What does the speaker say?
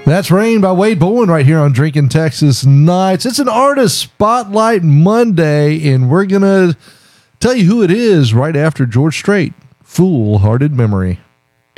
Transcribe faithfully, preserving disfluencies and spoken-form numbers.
That's Rain by Wade Bowen right here on Drinking Texas Nights. It's an Artist Spotlight Monday, and we're going to tell you who it is right after George Strait, Fool-Hearted Memory.